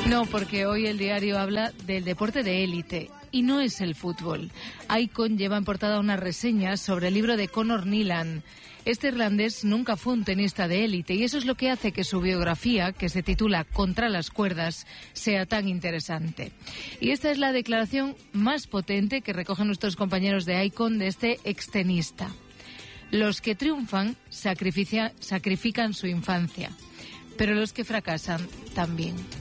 No, porque hoy el diario habla del deporte de élite y no es el fútbol. Icon lleva en portada una reseña sobre el libro de Conor Nilan. Este irlandés nunca fue un tenista de élite y eso es lo que hace que su biografía, que se titula Contra las cuerdas, sea tan interesante. Y esta es la declaración más potente que recogen nuestros compañeros de Icon de este extenista. Los que triunfan sacrifican su infancia, pero los que fracasan también.